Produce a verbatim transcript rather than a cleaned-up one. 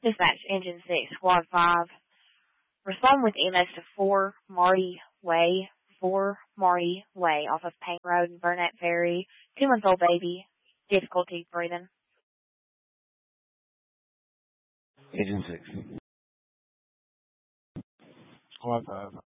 Dispatch, Engine six, Squad five. Respond with E M S to four Marty Way, four Marty Way off of Payne Road and Burnett Ferry. Two-month-old baby, difficulty breathing. Engine six. Squad five.